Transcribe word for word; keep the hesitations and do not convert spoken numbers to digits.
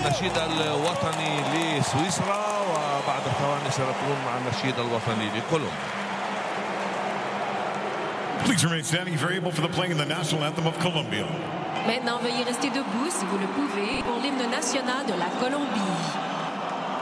النشيد الوطني لسويسرا، وبعد ثواني سنكون مع النشيد الوطني لكولومبيا. Please remain standing if you're able for the playing of the national anthem of Colombia. Maintenant, veuillez rester debout si vous le pouvez pour l'hymne national de la Colombie.